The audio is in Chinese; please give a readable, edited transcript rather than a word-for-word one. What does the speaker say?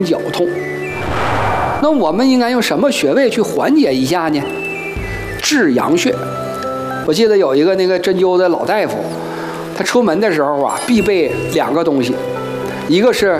绞痛。那我们应该用什么穴位去缓解一下呢？至阳穴。我记得有一个那个针灸的老大夫，他出门的时候啊，必备2个东西，一个是